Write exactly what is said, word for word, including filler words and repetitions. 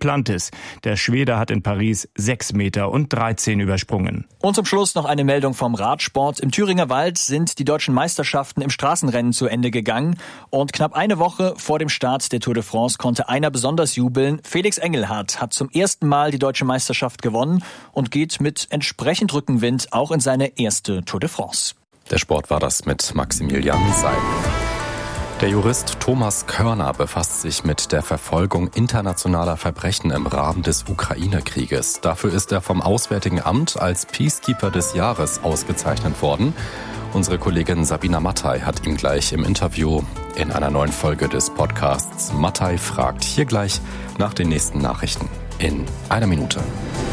Duplantis. Der Schwede hat in Paris sechs Meter und dreizehn übersprungen. Und zum Schluss noch eine Meldung vom Radsport. Im Thüringer Wald sind die deutschen Meisterschaften im Straßenrennen zu Ende gegangen. Und knapp eine Woche vor dem Start der Tour de France konnte einer besonders jubeln. Felix Engelhardt hat zum ersten Mal die deutsche Meisterschaft gewonnen und geht mit entsprechend Rückenwind auch in seine erste Tour de France. Der Sport war das mit Maximilian Seil. Der Jurist Thomas Körner befasst sich mit der Verfolgung internationaler Verbrechen im Rahmen des Ukraine-Krieges. Dafür ist er vom Auswärtigen Amt als Peacekeeper des Jahres ausgezeichnet worden. Unsere Kollegin Sabina Mattei hat ihn gleich im Interview in einer neuen Folge des Podcasts Mattei fragt hier gleich nach den nächsten Nachrichten in einer Minute.